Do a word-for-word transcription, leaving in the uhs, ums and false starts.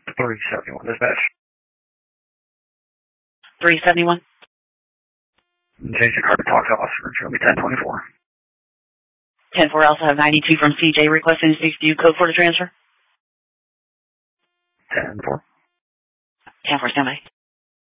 three seventy-one, dispatch. three seventy-one. Change the car to talk to officer. It's going to be ten twenty-four. ten four, also have ninety-two from C J requesting a six view code for the transfer. ten four. ten four, standby.